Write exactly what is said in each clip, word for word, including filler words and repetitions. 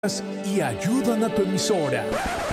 y ayudan a tu emisora.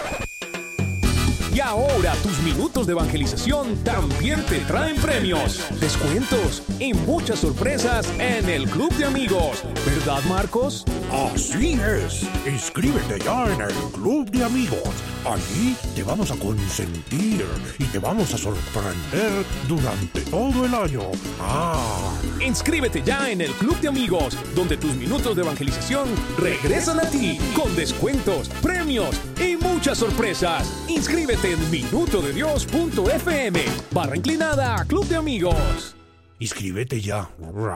Y ahora tus minutos de evangelización también te traen premios, descuentos y muchas sorpresas en el Club de Amigos. ¿Verdad, Marcos? Así es. Inscríbete ya en el Club de Amigos. Allí te vamos a consentir y te vamos a sorprender durante todo el año. Ah. Inscríbete ya en el Club de Amigos, donde tus minutos de evangelización regresan a ti con descuentos, premios y muchas sorpresas. Inscríbete en minuto de dios punto f m barra inclinada Club de Amigos. Inscríbete ya.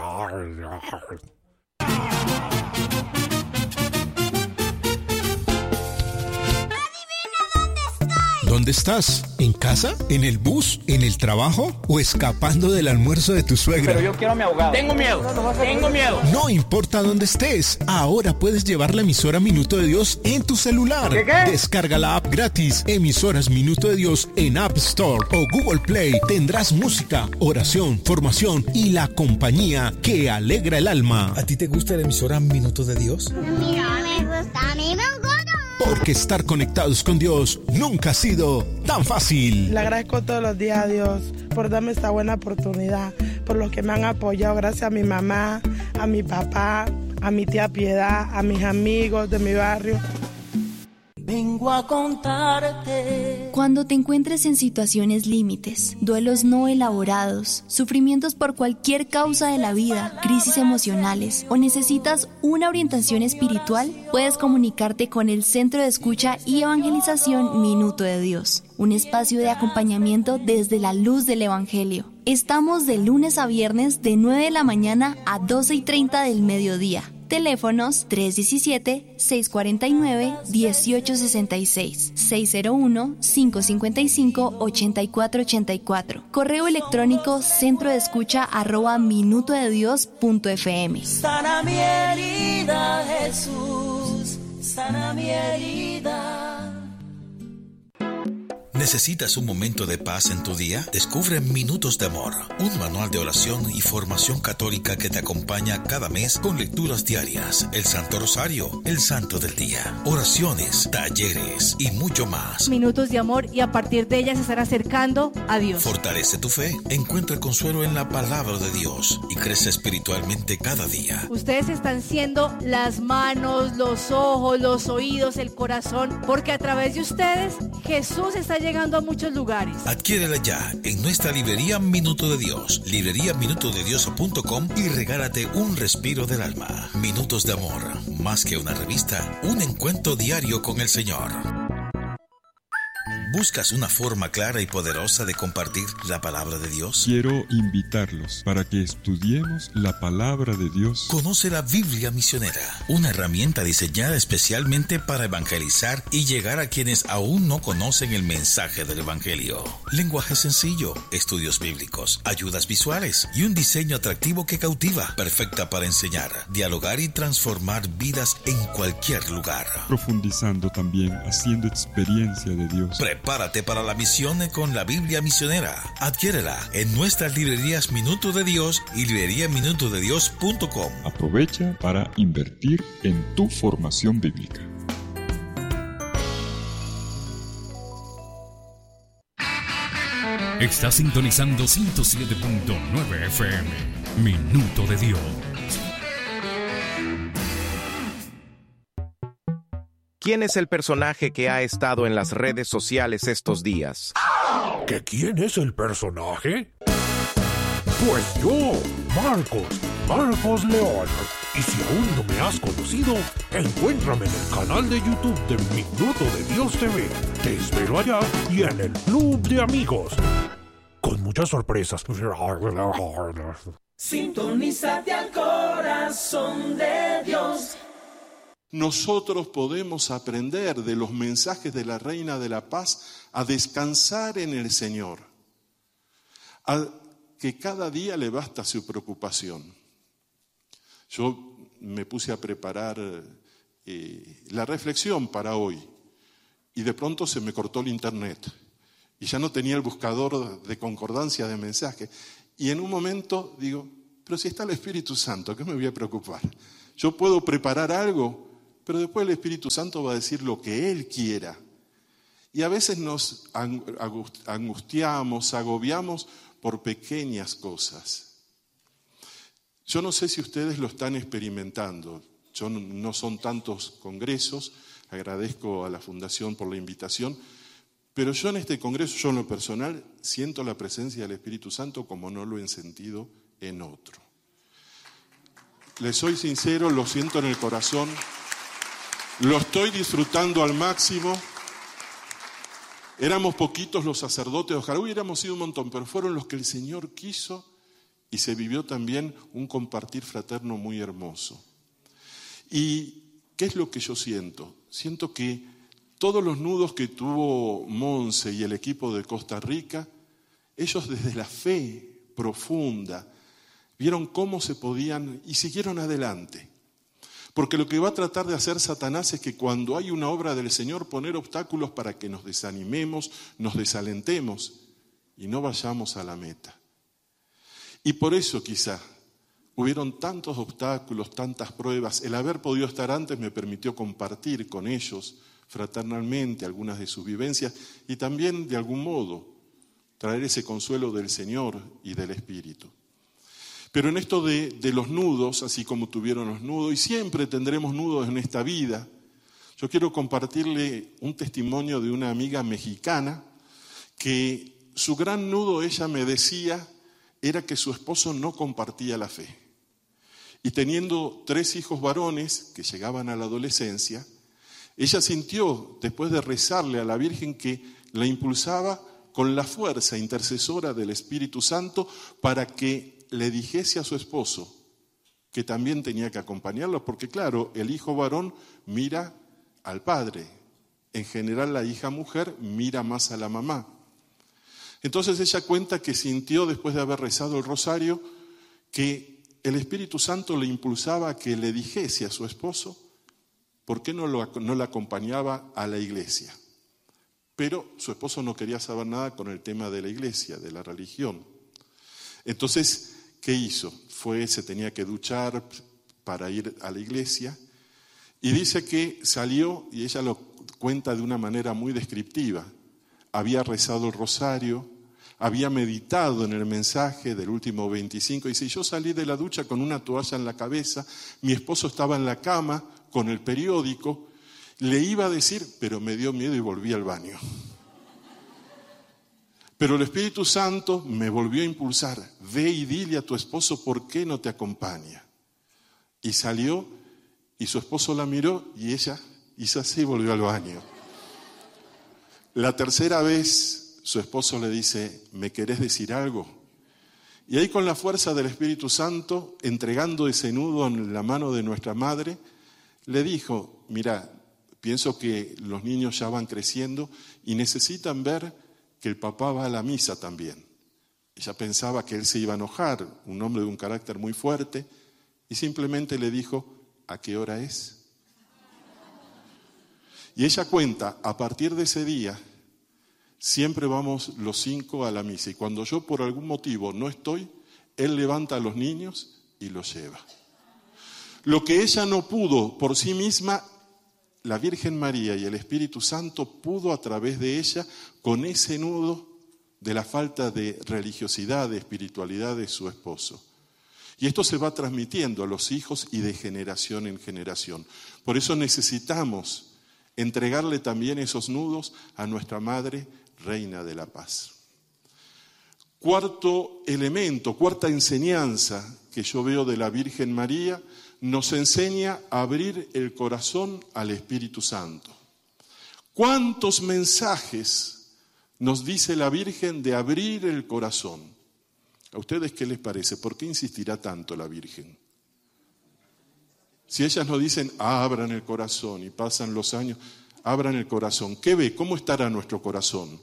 ¿Dónde estás? ¿En casa? ¿En el bus? ¿En el trabajo? ¿O escapando del almuerzo de tu suegra? Pero yo quiero a mi abogado. Tengo miedo, tengo miedo. No importa dónde estés, ahora puedes llevar la emisora Minuto de Dios en tu celular. ¿Qué, qué? Descarga la app gratis, Emisoras Minuto de Dios en App Store o Google Play. Tendrás música, oración, formación y la compañía que alegra el alma. ¿A ti te gusta la emisora Minuto de Dios? Mira, me gusta, a mí me gusta. Porque estar conectados con Dios nunca ha sido tan fácil. Le agradezco todos los días a Dios por darme esta buena oportunidad, por los que me han apoyado, gracias a mi mamá, a mi papá, a mi tía Piedad, a mis amigos de mi barrio. Vengo a contarte. Cuando te encuentres en situaciones límites, duelos no elaborados, sufrimientos por cualquier causa de la vida, crisis emocionales o necesitas una orientación espiritual, puedes comunicarte con el Centro de Escucha y Evangelización Minuto de Dios, un espacio de acompañamiento desde la luz del Evangelio. Estamos de lunes a viernes de nueve de la mañana a doce y treinta del mediodía. Teléfonos tres uno siete, seis cuatro nueve, uno ocho seis seis, seis cero uno, cinco cinco cinco, ocho cuatro ocho cuatro. Correo electrónico centro de escucha arroba minuto de dios punto f m. Sana mi herida, Jesús, sana mi herida. ¿Necesitas un momento de paz en tu día? Descubre Minutos de Amor, un manual de oración y formación católica que te acompaña cada mes con lecturas diarias, el Santo Rosario, el Santo del Día, oraciones, talleres y mucho más. Minutos de amor y a partir de ellas se estará acercando a Dios. Fortalece tu fe, encuentra consuelo en la palabra de Dios y crece espiritualmente cada día. Ustedes están siendo las manos, los ojos, los oídos, el corazón, porque a través de ustedes Jesús está llegando a muchos lugares. Adquiérela ya en nuestra librería Minuto de Dios, librería minuto de dios punto com, y regálate un respiro del alma. Minutos de Amor, más que una revista, un encuentro diario con el Señor. ¿Buscas una forma clara y poderosa de compartir la palabra de Dios? Quiero invitarlos para que estudiemos la palabra de Dios. Conoce la Biblia Misionera, una herramienta diseñada especialmente para evangelizar y llegar a quienes aún no conocen el mensaje del Evangelio. Lenguaje sencillo, estudios bíblicos, ayudas visuales y un diseño atractivo que cautiva, perfecta para enseñar, dialogar y transformar vidas en cualquier lugar. Profundizando también, haciendo experiencia de Dios. Prepárate para la misión con la Biblia Misionera. Adquiérela en nuestras librerías Minuto de Dios y librería minuto de dios punto com. Aprovecha para invertir en tu formación bíblica. Estás sintonizando ciento siete punto nueve F M. Minuto de Dios. ¿Quién es el personaje que ha estado en las redes sociales estos días? ¿Que quién es el personaje? Pues yo, Marcos, Marcos León. Y si aún no me has conocido, encuéntrame en el canal de YouTube de Minuto de Dios T V. Te espero allá y en el Club de Amigos. Con muchas sorpresas. Sintonízate al corazón de Dios. Nosotros podemos aprender de los mensajes de la Reina de la Paz a descansar en el Señor, a que cada día le basta su preocupación. Yo me puse a preparar eh, la reflexión para hoy y de pronto se me cortó el internet y ya no tenía el buscador de concordancia de mensajes. Y en un momento digo, pero si está el Espíritu Santo, ¿qué me voy a preocupar? Yo puedo preparar algo pero después el Espíritu Santo va a decir lo que Él quiera. Y a veces nos angustiamos, agobiamos por pequeñas cosas. Yo no sé si ustedes lo están experimentando. Yo no, no son tantos congresos, agradezco a la Fundación por la invitación, pero yo en este congreso, yo en lo personal, siento la presencia del Espíritu Santo como no lo he sentido en otro. Les soy sincero, lo siento en el corazón, lo estoy disfrutando al máximo. Éramos poquitos los sacerdotes, ojalá hubiéramos sido un montón, pero fueron los que el Señor quiso y se vivió también un compartir fraterno muy hermoso. ¿Y qué es lo que yo siento? Siento que todos los nudos que tuvo Monse y el equipo de Costa Rica, ellos desde la fe profunda vieron cómo se podían y siguieron adelante. Porque lo que va a tratar de hacer Satanás es que cuando hay una obra del Señor poner obstáculos para que nos desanimemos, nos desalentemos y no vayamos a la meta. Y por eso quizá hubieron tantos obstáculos, tantas pruebas. El haber podido estar antes me permitió compartir con ellos fraternalmente algunas de sus vivencias y también de algún modo traer ese consuelo del Señor y del Espíritu. Pero en esto de, de los nudos, así como tuvieron los nudos, y siempre tendremos nudos en esta vida, yo quiero compartirle un testimonio de una amiga mexicana que su gran nudo, ella me decía, era que su esposo no compartía la fe. Y teniendo tres hijos varones que llegaban a la adolescencia, ella sintió, después de rezarle a la Virgen, que la impulsaba con la fuerza intercesora del Espíritu Santo para que le dijese a su esposo que también tenía que acompañarlo, porque claro, el hijo varón mira al padre, en general la hija mujer mira más a la mamá. Entonces ella cuenta que sintió, después de haber rezado el rosario, que el Espíritu Santo le impulsaba a que le dijese a su esposo por qué no, lo, no la acompañaba a la iglesia. Pero su esposo no quería saber nada con el tema de la iglesia, de la religión. Entonces, ¿qué hizo? Fue, se tenía que duchar para ir a la iglesia y dice que salió, y ella lo cuenta de una manera muy descriptiva, había rezado el rosario, había meditado en el mensaje del último veinticinco, y dice, yo salí de la ducha con una toalla en la cabeza, mi esposo estaba en la cama con el periódico, le iba a decir, pero me dio miedo y volví al baño. Pero el Espíritu Santo me volvió a impulsar, ve y dile a tu esposo por qué no te acompaña. Y salió y su esposo la miró y ella hizo así y volvió al baño. La tercera vez su esposo le dice, ¿me querés decir algo? Y ahí con la fuerza del Espíritu Santo, entregando ese nudo en la mano de nuestra madre, le dijo, mira, pienso que los niños ya van creciendo y necesitan ver que el papá va a la misa también. Ella pensaba que él se iba a enojar, un hombre de un carácter muy fuerte, y simplemente le dijo, ¿a qué hora es? Y ella cuenta, a partir de ese día, siempre vamos los cinco a la misa, y cuando yo por algún motivo no estoy, él levanta a los niños y los lleva. Lo que ella no pudo por sí misma, la Virgen María y el Espíritu Santo pudo a través de ella, con ese nudo de la falta de religiosidad, de espiritualidad de su esposo. Y esto se va transmitiendo a los hijos y de generación en generación. Por eso necesitamos entregarle también esos nudos a nuestra Madre, Reina de la Paz. Cuarto elemento, cuarta enseñanza que yo veo de la Virgen María, nos enseña a abrir el corazón al Espíritu Santo. ¿Cuántos mensajes nos dice la Virgen de abrir el corazón? ¿A ustedes qué les parece? ¿Por qué insistirá tanto la Virgen? Si ellas nos dicen, abran el corazón, y pasan los años, abran el corazón, ¿qué ve? ¿Cómo estará nuestro corazón?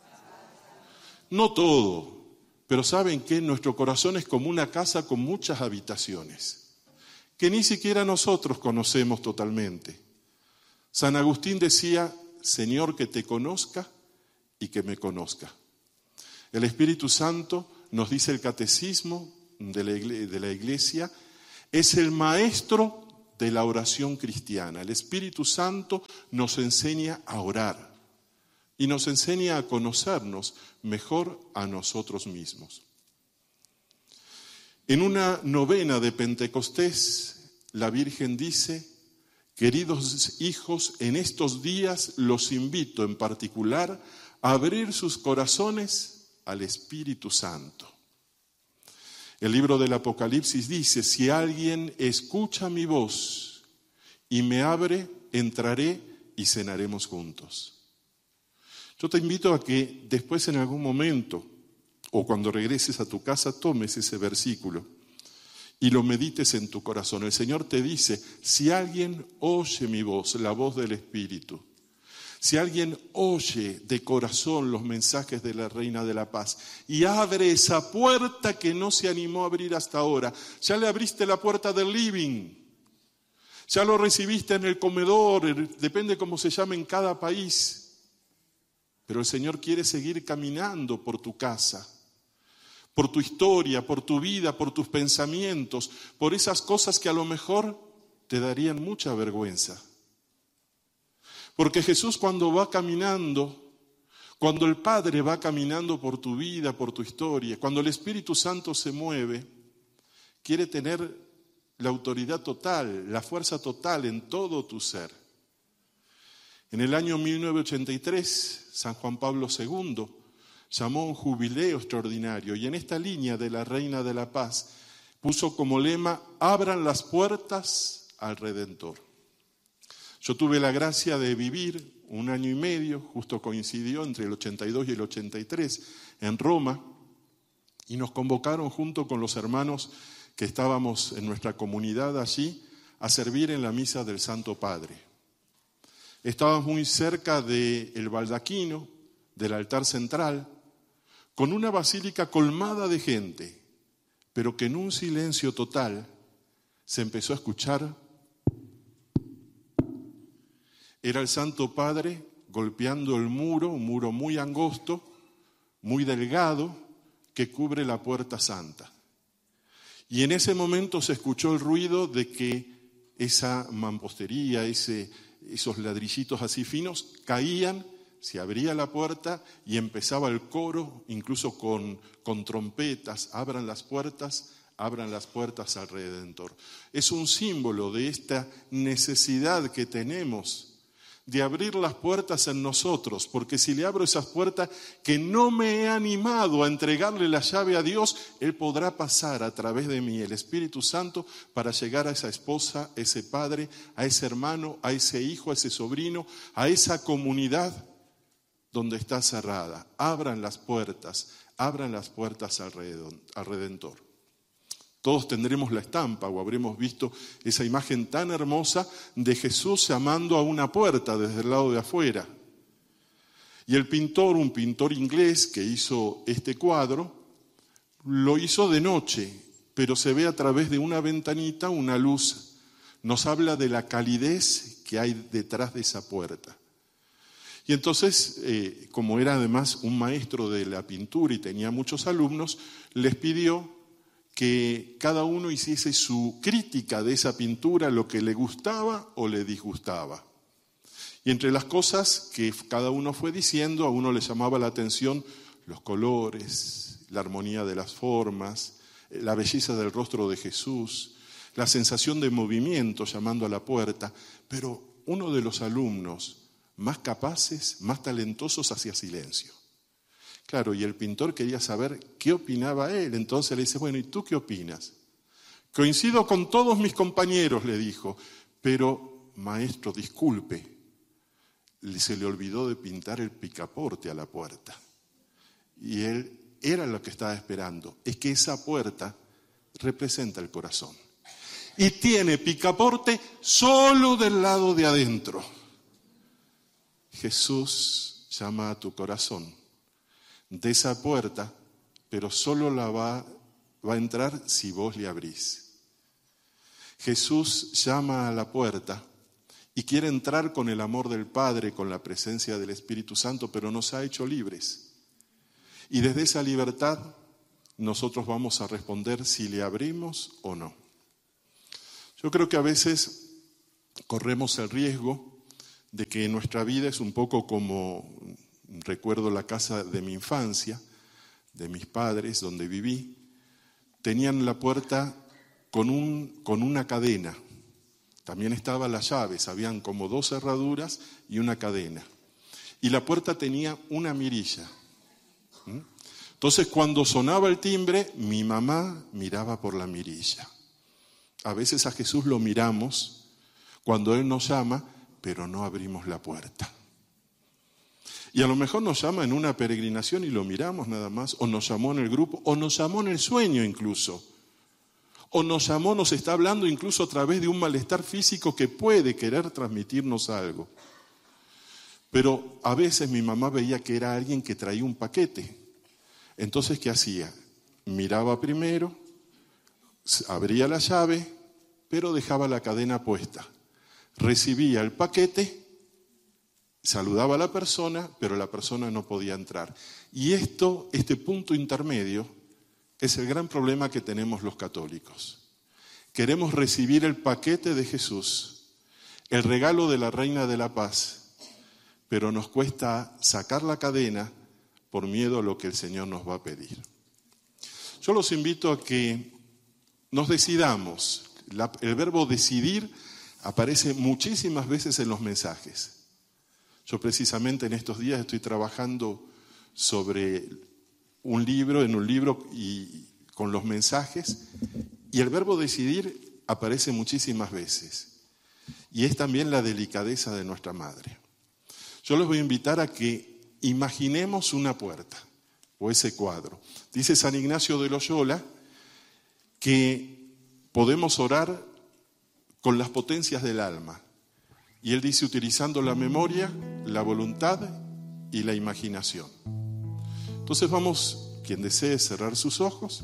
No todo, pero ¿saben qué? Nuestro corazón es como una casa con muchas habitaciones, que ni siquiera nosotros conocemos totalmente. San Agustín decía, Señor, que te conozca y que me conozca. El Espíritu Santo, nos dice el Catecismo de la Iglesia, es el maestro de la oración cristiana. El Espíritu Santo nos enseña a orar y nos enseña a conocernos mejor a nosotros mismos. En una novena de Pentecostés, la Virgen dice: queridos hijos, en estos días los invito en particular a abrir sus corazones al Espíritu Santo. El libro del Apocalipsis dice: si alguien escucha mi voz y me abre, entraré y cenaremos juntos. Yo te invito a que después, en algún momento, o cuando regreses a tu casa, tomes ese versículo y lo medites en tu corazón. El Señor te dice: si alguien oye mi voz, la voz del Espíritu, si alguien oye de corazón los mensajes de la Reina de la Paz y abre esa puerta que no se animó a abrir hasta ahora, ya le abriste la puerta del living, ya lo recibiste en el comedor, depende cómo se llame en cada país, pero el Señor quiere seguir caminando por tu casa, por tu historia, por tu vida, por tus pensamientos, por esas cosas que a lo mejor te darían mucha vergüenza. Porque Jesús, cuando va caminando, cuando el Padre va caminando por tu vida, por tu historia, cuando el Espíritu Santo se mueve, quiere tener la autoridad total, la fuerza total en todo tu ser. En el año mil novecientos ochenta y tres, San Juan Pablo segundo llamó un jubileo extraordinario y en esta línea de la Reina de la Paz puso como lema: abran las puertas al Redentor. Yo tuve la gracia de vivir un año y medio, justo coincidió entre el ochenta y dos y el ochenta y tres, en Roma, y nos convocaron junto con los hermanos que estábamos en nuestra comunidad allí a servir en la misa del Santo Padre. Estábamos muy cerca del baldaquino, del altar central, con una basílica colmada de gente, pero que en un silencio total se empezó a escuchar. Era el Santo Padre golpeando el muro, un muro muy angosto, muy delgado, que cubre la puerta santa. Y en ese momento se escuchó el ruido de que esa mampostería, ese, esos ladrillitos así finos, caían, se abría la puerta y empezaba el coro, incluso con, con trompetas: abran las puertas, abran las puertas al Redentor. Es un símbolo de esta necesidad que tenemos de abrir las puertas en nosotros, porque si le abro esas puertas que no me he animado a entregarle la llave a Dios, Él podrá pasar a través de mí, el Espíritu Santo, para llegar a esa esposa, a ese padre, a ese hermano, a ese hijo, a ese sobrino, a esa comunidad donde está cerrada. Abran las puertas, abran las puertas al Redentor. Todos tendremos la estampa o habremos visto esa imagen tan hermosa de Jesús llamando a una puerta desde el lado de afuera. Y el pintor, un pintor inglés que hizo este cuadro, lo hizo de noche, pero se ve a través de una ventanita una luz. Nos habla de la calidez que hay detrás de esa puerta. Y entonces, eh, como era además un maestro de la pintura y tenía muchos alumnos, les pidió que cada uno hiciese su crítica de esa pintura, lo que le gustaba o le disgustaba. Y entre las cosas que cada uno fue diciendo, a uno le llamaba la atención los colores, la armonía de las formas, la belleza del rostro de Jesús, la sensación de movimiento llamando a la puerta, pero uno de los alumnos más capaces, más talentosos, hacía silencio. Claro, y el pintor quería saber qué opinaba él. Entonces le dice: bueno, ¿y tú qué opinas? Coincido con todos mis compañeros, le dijo, pero maestro, disculpe, se le olvidó de pintar el picaporte a la puerta. Y él era lo que estaba esperando, es que esa puerta representa el corazón. Y tiene picaporte solo del lado de adentro. Jesús llama a tu corazón de esa puerta, pero solo la va, va a entrar si vos le abrís. Jesús llama a la puerta y quiere entrar con el amor del Padre, con la presencia del Espíritu Santo, pero nos ha hecho libres. Y desde esa libertad nosotros vamos a responder si le abrimos o no. Yo creo que a veces corremos el riesgo de que nuestra vida es un poco como, recuerdo la casa de mi infancia, de mis padres, donde viví, tenían la puerta con, un, con una cadena. También estaban las llaves, habían como dos cerraduras y una cadena. Y la puerta tenía una mirilla. ¿Mm? Entonces, cuando sonaba el timbre, mi mamá miraba por la mirilla. A veces a Jesús lo miramos cuando Él nos llama, pero no abrimos la puerta. Y a lo mejor nos llama en una peregrinación y lo miramos nada más, o nos llamó en el grupo, o nos llamó en el sueño incluso. O nos llamó, nos está hablando incluso a través de un malestar físico que puede querer transmitirnos algo. Pero a veces mi mamá veía que era alguien que traía un paquete. Entonces, ¿qué hacía? Miraba primero, abría la llave, pero dejaba la cadena puesta. Recibía el paquete, saludaba a la persona, pero la persona no podía entrar. Y esto, este punto intermedio, es el gran problema que tenemos los católicos. Queremos recibir el paquete de Jesús, el regalo de la Reina de la Paz, pero nos cuesta sacar la cadena por miedo a lo que el Señor nos va a pedir. Yo los invito a que nos decidamos. La, el verbo decidir aparece muchísimas veces en los mensajes. Yo precisamente en estos días estoy trabajando sobre un libro, en un libro y con los mensajes, y el verbo decidir aparece muchísimas veces. Y es también la delicadeza de nuestra madre. Yo les voy a invitar a que imaginemos una puerta, o ese cuadro. Dice San Ignacio de Loyola que podemos orar con las potencias del alma. Y él dice utilizando la memoria, la voluntad y la imaginación. Entonces vamos, quien desee cerrar sus ojos,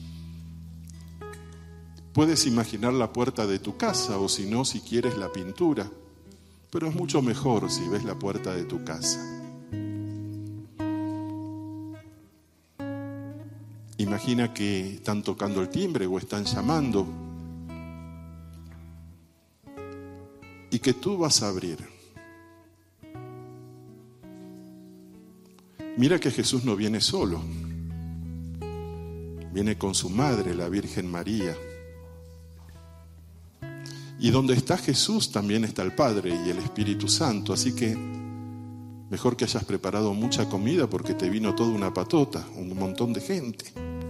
puedes imaginar la puerta de tu casa o si no, si quieres la pintura, pero es mucho mejor si ves la puerta de tu casa. Imagina que están tocando el timbre o están llamando y que tú vas a abrir. Mira que Jesús no viene solo, viene con su madre, la Virgen María. Y donde está Jesús también está el Padre y el Espíritu Santo, así que mejor que hayas preparado mucha comida porque te vino toda una patota, un montón de gente.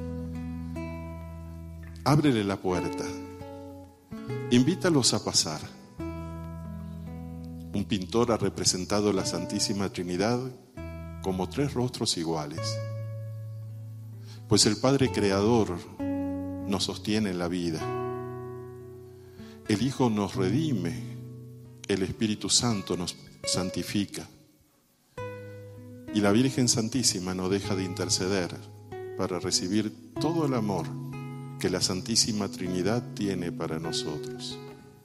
Ábrele la puerta, invítalos a pasar. Un pintor ha representado la Santísima Trinidad como tres rostros iguales, pues el Padre Creador nos sostiene en la vida, el Hijo nos redime, el Espíritu Santo nos santifica y la Virgen Santísima no deja de interceder para recibir todo el amor que la Santísima Trinidad tiene para nosotros.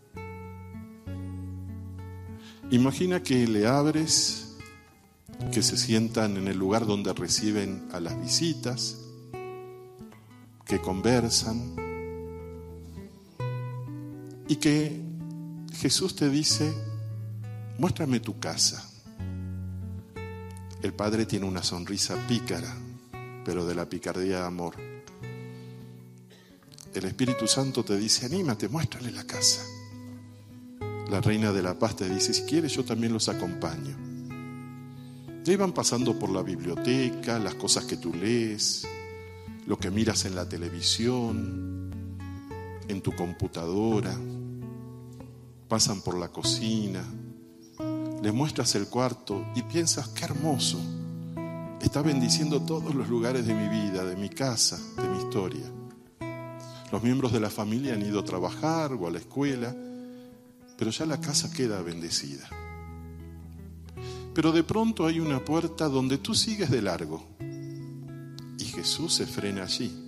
Imagina que le abres, que se sientan en el lugar donde reciben a las visitas, que conversan y que Jesús te dice, muéstrame tu casa. El Padre tiene una sonrisa pícara, pero de la picardía de amor. El Espíritu Santo te dice, anímate, muéstrale la casa. La Reina de la Paz te dice, si quieres yo también los acompaño. Ya iban pasando por la biblioteca, las cosas que tú lees, lo que miras en la televisión, en tu computadora, pasan por la cocina, le muestras el cuarto y piensas, qué hermoso, está bendiciendo todos los lugares de mi vida, de mi casa, de mi historia. Los miembros de la familia han ido a trabajar o a la escuela, pero ya la casa queda bendecida. Pero de pronto hay una puerta donde tú sigues de largo y Jesús se frena allí.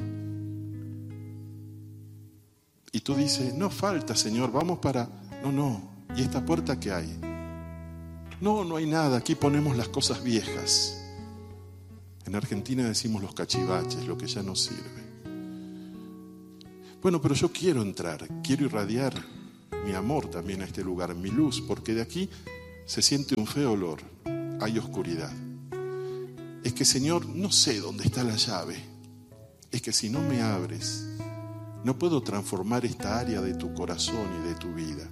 Y tú dices, no falta, Señor, vamos para... No, no, ¿y esta puerta qué hay? No, no hay nada, aquí ponemos las cosas viejas. En Argentina decimos los cachivaches, lo que ya no sirve. Bueno, pero yo quiero entrar, quiero irradiar mi amor también a este lugar, mi luz, porque de aquí se siente un feo olor, hay oscuridad. Es que, Señor, no sé dónde está la llave. Es que si no me abres, no puedo transformar esta área de tu corazón y de tu vida.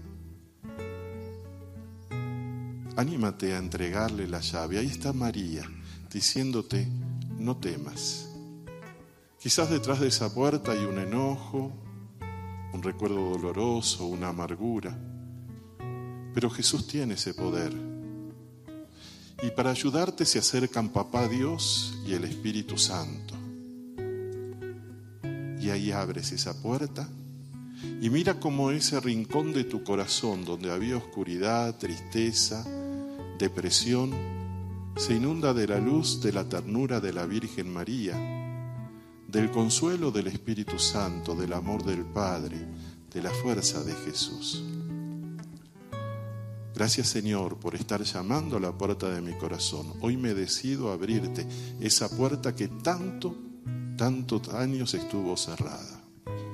Anímate a entregarle la llave. Ahí está María, diciéndote, no temas. Quizás detrás de esa puerta hay un enojo, un recuerdo doloroso, una amargura. Pero Jesús tiene ese poder. Y para ayudarte se acercan Papá Dios y el Espíritu Santo. Y ahí abres esa puerta y mira cómo ese rincón de tu corazón donde había oscuridad, tristeza, depresión, se inunda de la luz de la ternura de la Virgen María, del consuelo del Espíritu Santo, del amor del Padre, de la fuerza de Jesús. Gracias, Señor, por estar llamando a la puerta de mi corazón. Hoy me decido a abrirte esa puerta que tanto, tantos años estuvo cerrada.